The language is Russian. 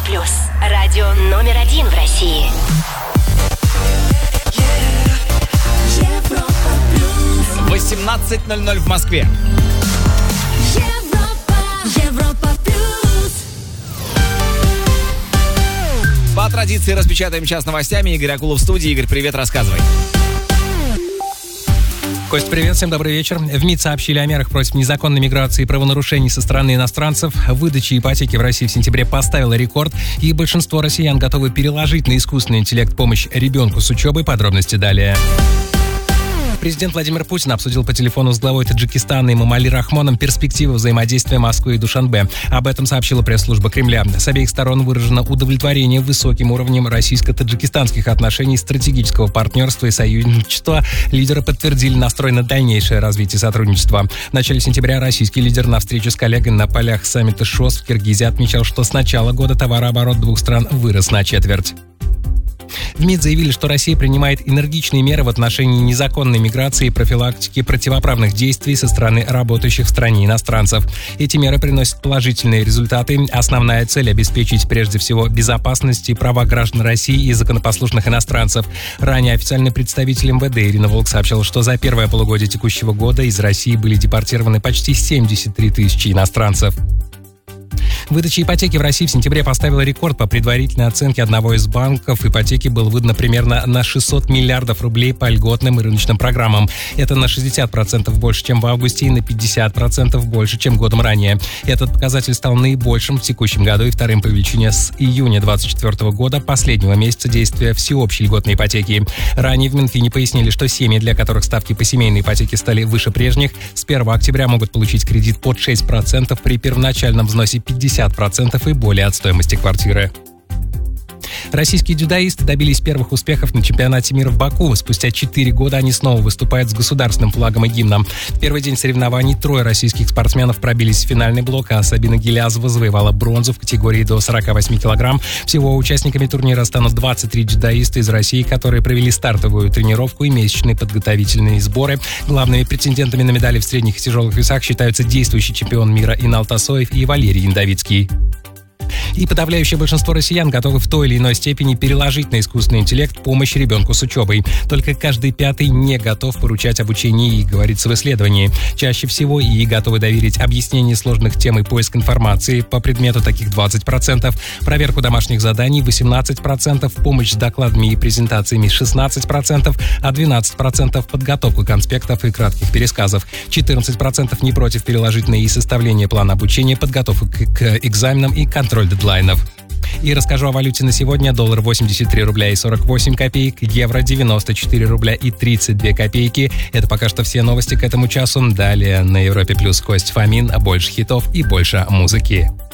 плюс. Радио номер 1 в России. Европа плюс. 18:00 в Москве. Европа плюс. По традиции распечатаем час новостями. Игорь Акулов в студии. Игорь, привет, рассказывай. Кость, привет, всем добрый вечер. В МИД сообщили о мерах против незаконной миграции и правонарушений со стороны иностранцев. Выдача ипотеки в России в сентябре поставила рекорд, и большинство россиян готовы переложить на искусственный интеллект помощь ребенку с учебой. Подробности далее. Президент Владимир Путин обсудил по телефону с главой Таджикистана Эмомали Рахмоном перспективы взаимодействия Москвы и Душанбе. Об этом сообщила пресс-служба Кремля. С обеих сторон выражено удовлетворение высоким уровнем российско-таджикистанских отношений, стратегического партнерства и союзничества. Лидеры подтвердили настрой на дальнейшее развитие сотрудничества. В начале сентября российский лидер на встрече с коллегой на полях саммита ШОС в Киргизии отмечал, что с начала года товарооборот двух стран вырос на четверть. В МИД заявили, что Россия принимает энергичные меры в отношении незаконной миграции и профилактики противоправных действий со стороны работающих в стране иностранцев. Эти меры приносят положительные результаты. Основная цель – обеспечить прежде всего безопасность и права граждан России и законопослушных иностранцев. Ранее официальный представитель МВД Ирина Волк сообщила, что за первое полугодие текущего года из России были депортированы почти 73 тысячи иностранцев. Выдача ипотеки в России в сентябре поставила рекорд. По предварительной оценке одного из банков ипотеки было выдано примерно на 600 миллиардов рублей по льготным и рыночным программам. Это на 60% больше, чем в августе, и на 50% больше, чем годом ранее. Этот показатель стал наибольшим в текущем году и вторым по величине с июня 2024 года, последнего месяца действия всеобщей льготной ипотеки. Ранее в Минфине пояснили, что семьи, для которых ставки по семейной ипотеке стали выше прежних, с 1 октября могут получить кредит под 6% при первоначальном взносе 50% и более от стоимости квартиры. Российские дзюдоисты добились первых успехов на чемпионате мира в Баку. Спустя 4 года они снова выступают с государственным флагом и гимном. В первый день соревнований 3 российских спортсменов пробились в финальный блок, а Сабина Гилязова завоевала бронзу в категории до 48 килограмм. Всего участниками турнира станут 23 дзюдоиста из России, которые провели стартовую тренировку и месячные подготовительные сборы. Главными претендентами на медали в средних и тяжелых весах считаются действующий чемпион мира Инал Тасоев и Валерий Яндовицкий. И подавляющее большинство россиян готовы в той или иной степени переложить на искусственный интеллект помощь ребенку с учебой. Только каждый пятый не готов поручать обучение ИИ, говорится в исследовании. Чаще всего ИИ готовы доверить объяснение сложных тем и поиск информации по предмету таких 20%, проверку домашних заданий 18%, помощь с докладами и презентациями 16%, а 12% подготовку конспектов и кратких пересказов. 14% не против переложить на ИИ составление плана обучения, подготовку к экзаменам и контроль дедлайнов. И расскажу о валюте на сегодня. Доллар 83 рубля и 48 копеек, евро 94 рубля и 32 копейки. Это пока что все новости к этому часу. Далее на Европе Плюс Кость Фомин. Больше хитов и больше музыки.